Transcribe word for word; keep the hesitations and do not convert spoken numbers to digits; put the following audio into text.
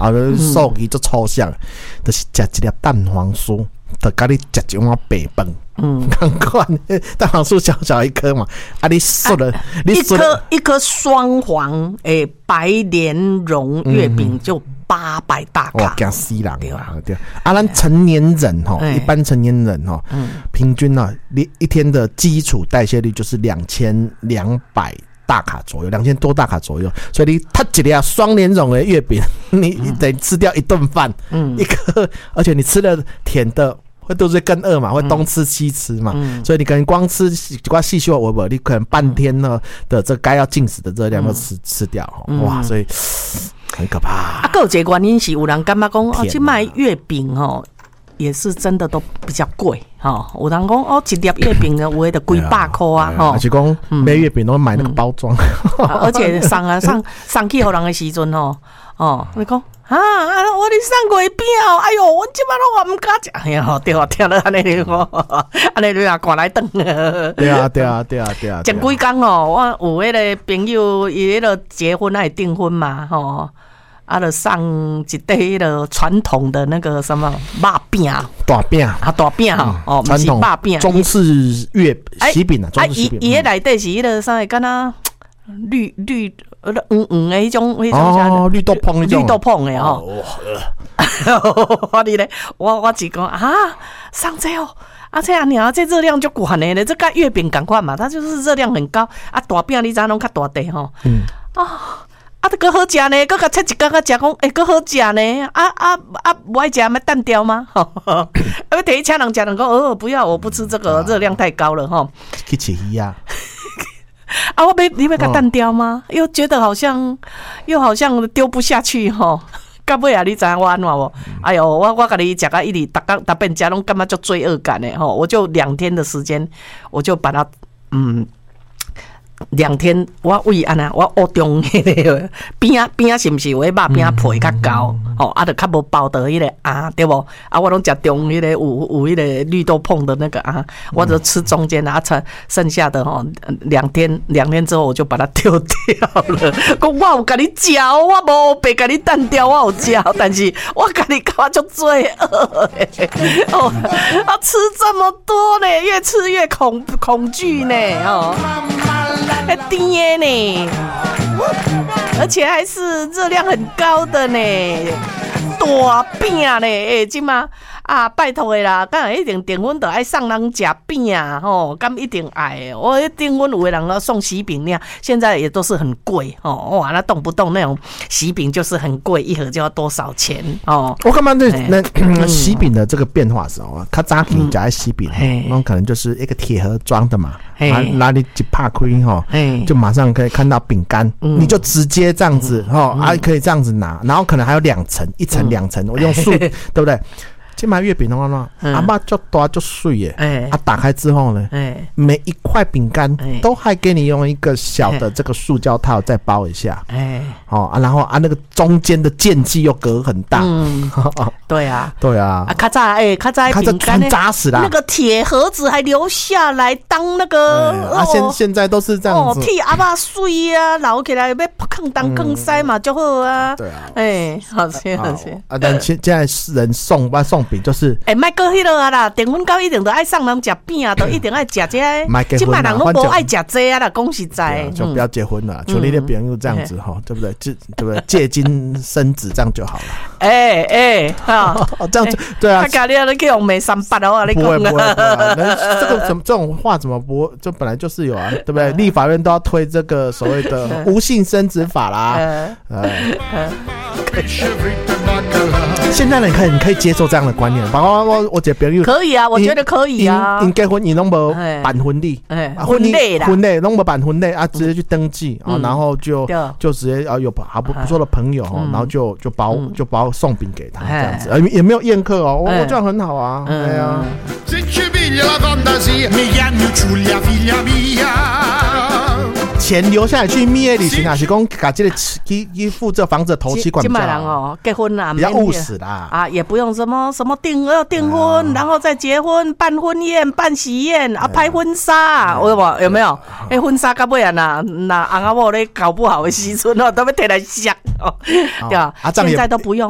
啊，数字就抽象，就是食一粒蛋黄酥，就甲你食一碗白饭。嗯，赶快，蛋黄酥小小一颗嘛，啊，你说了，啊、你一颗一颗双黄诶白莲蓉月饼就八百大卡， 哇，惊死人对啊！对啊，咱成年人哈，一般成年人哈，嗯、平均啊，你一天的基础代谢率就是两千两百大卡左右，两千多大卡左右，所以你它几粒双莲蓉的月饼，你得吃掉一顿饭，嗯，一颗，而且你吃了甜的。会肚子更饿嘛，会东吃西吃嘛，嗯、所以你可能光吃光细细微微，你可能半天呢的这该要进食的热量都吃、嗯、吃掉，哇，所以很可怕。 啊，还有一个原因是有人感觉讲，哦，去卖月饼哦，也是真的都比较贵哦。有人讲哦，一粒月饼呢，有的就几百块啊， 哈。而且讲买月饼都买那个包装、 嗯啊，而且送啊送送去给人的时阵哦，哦，你讲。啊！我你送月饼，哎呦，我即摆拢我唔敢食，哎呀，对啊，听了安尼你讲，安尼你啊，赶来等。 对啊，对啊，对啊，对啊。 前几工哦，我有迄个朋友，伊迄个结婚还订婚嘛，吼，啊，就送一袋迄个传统的那个什么肉饼， 大饼啊，大饼吼，哦，不是肉饼， 中式月喜饼啊，中式喜饼。 啊，伊伊迄内底是迄个啥？敢若绿绿。呃，黄黄的迄种，迄种哦，绿豆椪， 绿豆椪的吼。我你咧，我我只讲啊，上这哦，啊这样娘，这热量就管的咧，这跟月饼赶快嘛，它就是热量很高啊。大饼你知拢较大袋吼，嗯啊啊，这个好食呢，搁甲切一个个食讲，诶，搁好食呢，啊啊啊，不爱食要淡掉吗？啊，要第一请人食人讲，哦，不要，我不吃这个，热量太高了吼。 去吃鱼啊。 啊，我要你要甲淡掉吗？又觉得好像，又好像丢不下去吼。到尾啊，你知影我安怎无？哎呦，我我甲你食甲一直逐工逐遍食拢感觉足罪恶感的吼。我就两天的时间，我就把它嗯。两天我胃安那我乌中迄个边啊边啊是毋是有迄肉边皮较厚吼，啊就较无包到迄个啊对无啊我拢食中迄个有有迄个绿豆椪的那个啊，我就吃中间啊，剩剩下的吼两天两天之后我就把它丢掉了。讲我有甲你食，我无白甲你淡掉，我有食，但是我甲你感觉足罪恶诶，哦啊吃这么多呢，越吃越恐恐惧呢哦。还甜呢，而且还是热量很高的呢，大饼呢，哎，今嘛啊，拜托的啦，敢一定订婚就爱送人吃饼啊，吼，敢一定爱。我订婚有的人送喜饼那样，现在也都是很贵哦，哇，那动不动那种喜饼就是很贵，一盒就要多少钱哦。 我干嘛对那那喜饼的这个变化是哦，较早起夹喜饼，那可能就是一个铁盒装的嘛。哪里一拍开哈，就马上可以看到饼干，嗯、你就直接这样子哈，还、嗯啊、可以这样子拿，然后可能还有两层，一层两层，我用数，对不对？去买月饼的话呢，阿妈就大就碎耶，欸、啊，打开之后呢，欸、每一块饼干都还给你用一个小的这个塑胶套再包一下，欸、哦啊，然后啊那个中间的间隙又隔很大，嗯， 对啊， 对啊， 啊，较早哎，较早饼干很扎实啦， 那个铁盒子还留下来当那个， 欸、啊，现现在都是这样子， 哦，替阿爸碎啊，留起来要放当更塞嘛就好啊，对啊，哎，好些好些啊，但现在人送不送。饼就是哎，卖过迄落啊啦，订婚到一定都爱送人食饼啊，都一定爱食这个。今摆人拢无爱食这啊啦，讲实在， 就不要结婚了，像你的朋友这样子哈，对不对？对不对？借精生子这样就好了。 哎哎，哈， 这样子对啊。 他家里你去用美三八的话，你不会不会不会，这个怎么这种话怎么不？这本来就是有啊，对不对？立法院都要推这个所谓的无性生殖法啦。现在你可以你可以接受这样的观念，包括我我姐朋友可以啊，我觉得可以啊。 因结婚，因拢无办婚礼， 婚礼啦， 婚礼拢无办婚礼啊，直接去登记啊，然后就就直接啊有还不不错的朋友，然后就就包就包送饼给他这样子，也没有宴客哦，我这样很好啊，对啊。钱留下来去蜜月旅行啊，是讲把这个去去付这房子的头期款比较好。 人哦，结婚啦， 比较务实啦啊，也不用什么什么订要订婚，啊、然后再结婚，办婚宴、办喜宴啊，拍婚纱，有无？有没有？哎，婚纱到尾啊，那那翁仔某咧搞不好的时阵哦，都要摕来烧哦，对啊，现在都不用。